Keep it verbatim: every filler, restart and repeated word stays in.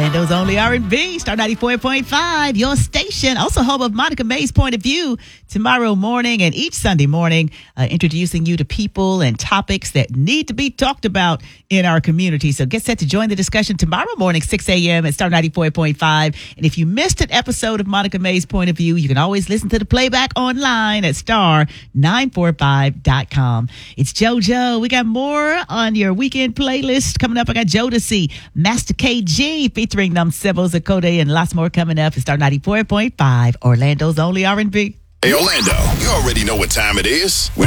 Orlando's only R and B, Star ninety-four point five, your station. Also home of Monica May's Point of View tomorrow morning and each Sunday morning, uh, introducing you to people and topics that need to be talked about in our community. So get set to join the discussion tomorrow morning, six a.m. at Star ninety-four point five. And if you missed an episode of Monica May's Point of View, you can always listen to the playback online at star nine four five dot com. It's JoJo. We got more on your weekend playlist coming up. I got Jodeci, Master K G featuring them Sibbles, Akode, and lots more coming up at Star ninety-four point five, Orlando's only R and B. Hey, Orlando, you already know what time it is. We're